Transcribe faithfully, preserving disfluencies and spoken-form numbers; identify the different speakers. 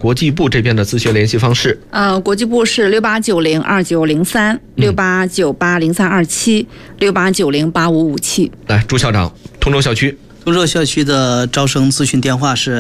Speaker 1: 国际部这边的咨询联系方式。
Speaker 2: 呃，国际部是六八九零二九零三、六八九八零三二七、六八九零八五五七。
Speaker 1: 来，朱校长，通州校区。
Speaker 3: 通州校区的招生咨询电话是